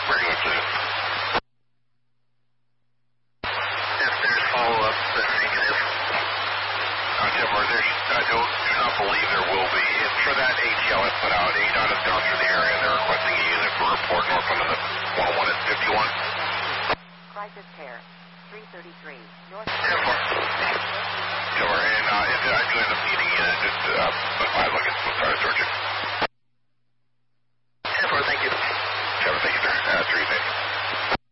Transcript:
Very good, please. If there's follow-up, then negative. Timber, do not believe there will be. And for that ATL I put out, ADOT has gone through the area and they're requesting a unit for report northbound on the 101 at 51. Crisis Care, 333, North. Yeah,